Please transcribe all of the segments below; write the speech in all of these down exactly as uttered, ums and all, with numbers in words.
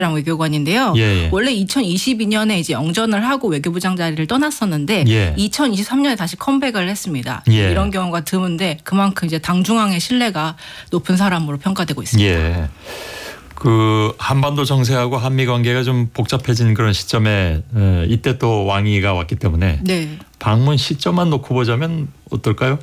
랑 외교관인데요. 예, 예. 원래 이천이십이 년에 이제 영전을 하고 외교부장 자리를 떠났었는데 예. 이천이십삼 년에 다시 컴백을 했습니다. 예. 이런 경우가 드문데 그만큼 이제 당중앙의 신뢰가 높은 사람으로 평가되고 있습니다. 예. 그 한반도 정세하고 한미 관계가 좀 복잡해진 그런 시점에 이때 또 왕이가 왔기 때문에 네. 방문 시점만 놓고 보자면 어떨까요?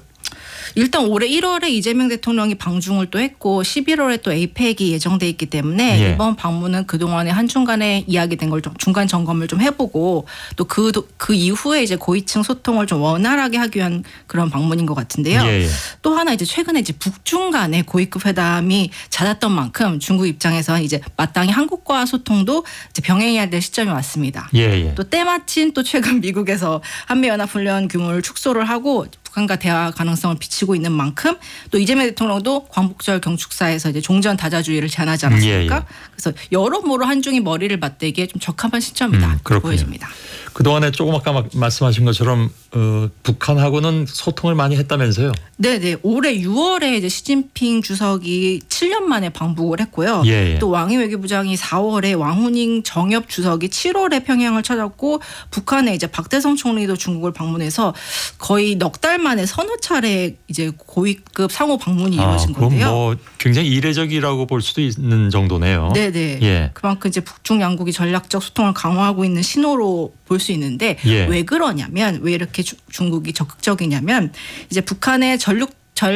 일단 올해 일월에 이재명 대통령이 방중을 또 했고 십일월에 또 에이펙이 예정돼 있기 때문에 예. 이번 방문은 그동안에 한중간에 이야기된 걸 좀 중간 점검을 좀 해보고 또 그 그 이후에 이제 고위층 소통을 좀 원활하게 하기 위한 그런 방문인 것 같은데요. 예, 예. 또 하나 이제 최근에 이제 북중 간의 고위급 회담이 잦았던 만큼 중국 입장에서는 이제 마땅히 한국과 소통도 이제 병행해야 될 시점이 왔습니다. 예, 예. 또 때마침 또 최근 미국에서 한미연합훈련 규모를 축소를 하고 북한과 대화 가능성을 비치고 있는 만큼 또 이재명 대통령도 광복절 경축사에서 이제 종전 다자주의를 제안하지 않았습니까? 예, 예. 그래서 여러모로 한중이 머리를 맞대기에 좀 적합한 시점이다. 음, 그렇군요. 보여집니다. 그동안에 조금 아까 막 말씀하신 것처럼 어, 북한하고는 소통을 많이 했다면서요? 네네. 올해 유월에 이제 시진핑 주석이 칠 년 만에 방북을 했고요. 예, 예. 또 왕이 외교부장이 사월에 왕후닝 정엽 주석이 칠월에 평양을 찾았고 북한에 이제 박대성 총리도 중국을 방문해서 거의 넉 달 만에 서너 차례 이제 고위급 상호 방문이 이루어진 그건 건데요. 뭐 굉장히 이례적이라고 볼 수도 있는 정도네요. 네네. 예. 그만큼 이제 북중 양국이 전략적 소통을 강화하고 있는 신호로 볼 수 있는데 예. 왜 그러냐면 왜 이렇게 주, 중국이 적극적이냐면 이제 북한의 전력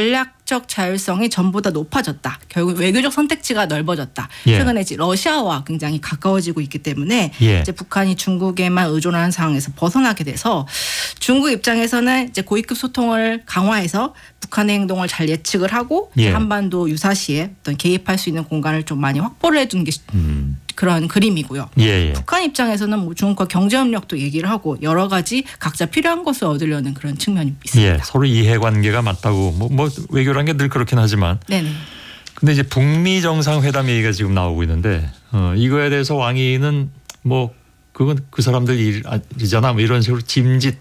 전략적 자율성이 전보다 높아졌다. 결국 외교적 선택지가 넓어졌다. 예. 최근에 이제 러시아와 굉장히 가까워지고 있기 때문에 예. 이제 북한이 중국에만 의존하는 상황에서 벗어나게 돼서 중국 입장에서는 이제 고위급 소통을 강화해서 북한의 행동을 잘 예측을 하고 예. 한반도 유사시에 어떤 개입할 수 있는 공간을 좀 많이 확보를 해둔 게 음. 그런 그림이고요. 예, 예. 북한 입장에서는 뭐 중국과 경제협력도 얘기를 하고 여러 가지 각자 필요한 것을 얻으려는 그런 측면이 있습니다. 예, 서로 이해관계가 맞다고 뭐, 뭐 외교란 게 늘 그렇긴 하지만 네네. 근데 이제 북미 정상회담 얘기가 지금 나오고 있는데 어, 이거에 대해서 왕이는 뭐 그건 그 사람들 일이잖아 뭐 이런 식으로 짐짓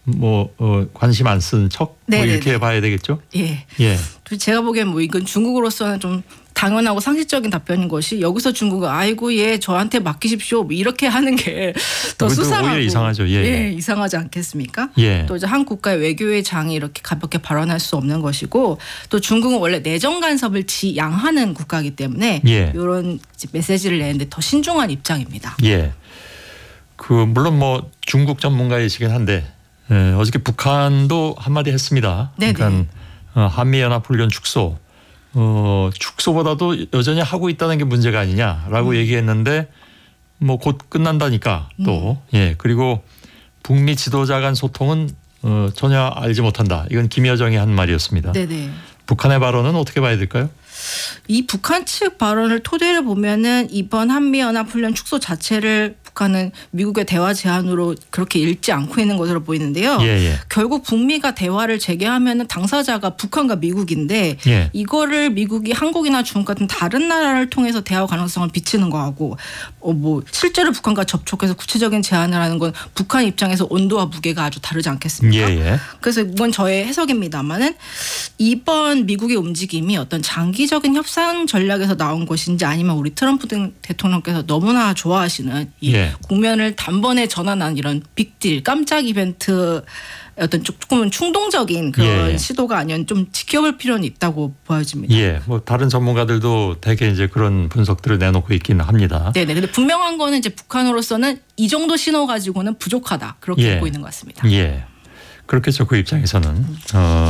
뭐 어, 관심 안 쓴 척 뭐 이렇게 봐야 되겠죠? 예. 예. 제가 보기엔 뭐 이건 중국으로서는 좀 당연하고 상식적인 답변인 것이 여기서 중국은 아이고 예 저한테 맡기십시오 뭐 이렇게 하는 게 더 수상하고 오히려 이상하죠. 예, 예, 예. 이상하지 않겠습니까? 예. 또 이제 한 국가의 외교의 장이 이렇게 가볍게 발언할 수 없는 것이고 또 중국은 원래 내정 간섭을 지양하는 국가이기 때문에 예. 이런 메시지를 내는데 더 신중한 입장입니다. 예. 그 물론 뭐 중국 전문가이시긴 한데 예, 어저께 북한도 한마디 했습니다. 네네. 그러니까 어, 한미연합훈련 축소 어, 축소보다도 여전히 하고 있다는 게 문제가 아니냐라고 음. 얘기했는데 뭐 곧 끝난다니까 또 음. 예. 그리고 북미 지도자 간 소통은 어, 전혀 알지 못한다. 이건 김여정이 한 말이었습니다. 네네. 북한의 발언은 어떻게 봐야 될까요? 이 북한 측 발언을 토대로 보면은 이번 한미연합훈련 축소 자체를 북한은 미국의 대화 제안으로 그렇게 읽지 않고 있는 것으로 보이는데요. 예, 예. 결국 북미가 대화를 재개하면은 당사자가 북한과 미국인데 예. 이거를 미국이 한국이나 중국 같은 다른 나라를 통해서 대화 가능성을 비치는 거하고 어 뭐 실제로 북한과 접촉해서 구체적인 제안을 하는 건 북한 입장에서 온도와 무게가 아주 다르지 않겠습니까? 예, 예. 그래서 이건 저의 해석입니다만은 이번 미국의 움직임이 어떤 장기적인 협상 전략에서 나온 것인지 아니면 우리 트럼프 등 대통령께서 너무나 좋아하시는 이 예. 국면을 단번에 전환한 이런 빅딜 깜짝 이벤트 어떤 조금은 충동적인 그런 예. 시도가 아니면 좀 지켜볼 필요는 있다고 보여집니다. 예, 뭐 다른 전문가들도 대개 이제 그런 분석들을 내놓고 있기는 합니다. 네네. 근데 분명한 거는 이제 북한으로서는 이 정도 신호 가지고는 부족하다 그렇게 예. 보고 있는 것 같습니다. 예, 그렇겠죠. 그 입장에서는 어,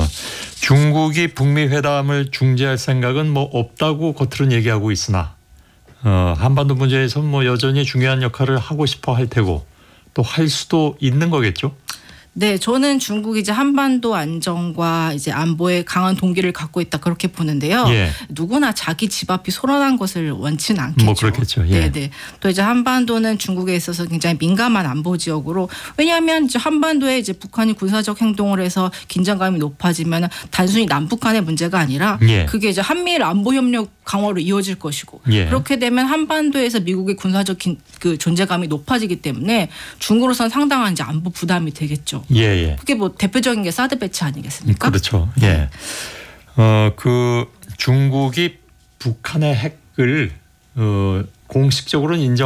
중국이 북미 회담을 중재할 생각은 뭐 없다고 겉으로는 얘기하고 있으나 어, 한반도 문제에서 뭐 여전히 중요한 역할을 하고 싶어 할 테고 또 할 수도 있는 거겠죠. 네, 저는 중국이 이제 한반도 안정과 이제 안보에 강한 동기를 갖고 있다 그렇게 보는데요. 예. 누구나 자기 집 앞이 소란한 것을 원치는 않겠죠. 뭐 그렇겠죠. 예. 네, 네. 또 이제 한반도는 중국에 있어서 굉장히 민감한 안보 지역으로 왜냐하면 이제 한반도에 이제 북한이 군사적 행동을 해서 긴장감이 높아지면 단순히 남북한의 문제가 아니라 예. 그게 이제 한미일 안보 협력 강화로 이어질 것이고 예. 그렇게 되면 한반도에서 미국의 군사적 긴, 그 존재감이 높아지기 때문에 중국으로서는 상당한 이제 안보 부담이 되겠죠. 예, 예. 그게 뭐 대표적인 게 사드 배치 아니겠습니까? 그렇죠. 예. 어, 그 중국이 북한의 핵을 어, 공식적으로는 인정.